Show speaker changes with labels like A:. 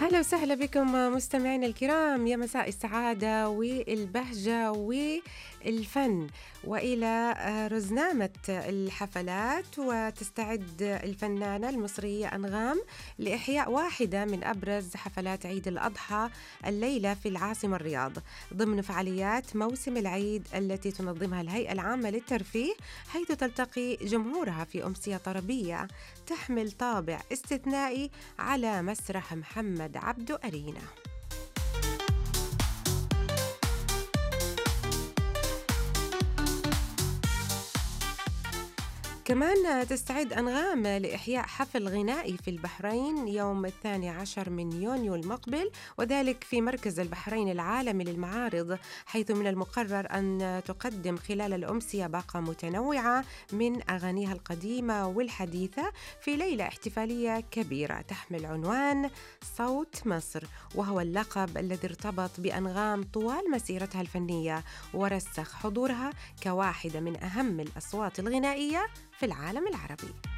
A: هلا وسهلا بكم مستمعينا الكرام، يا مساء السعادة والبهجة والفن وإلى رزنامة الحفلات. وتستعد الفنانة المصرية أنغام لإحياء واحدة من أبرز حفلات عيد الأضحى الليلة في العاصمة الرياض ضمن فعاليات موسم العيد التي تنظمها الهيئة العامة للترفيه، حيث تلتقي جمهورها في أمسية طربية تحمل طابع استثنائي على مسرح محمد عبده أرينا. كمان تستعد أنغام لإحياء حفل غنائي في البحرين يوم 12 من يونيو المقبل، وذلك في مركز البحرين العالمي للمعارض، حيث من المقرر أن تقدم خلال الأمسية باقة متنوعة من أغانيها القديمة والحديثة في ليلة احتفالية كبيرة تحمل عنوان صوت مصر، وهو اللقب الذي ارتبط بأنغام طوال مسيرتها الفنية ورسخ حضورها كواحدة من أهم الأصوات الغنائية في العالم العربي.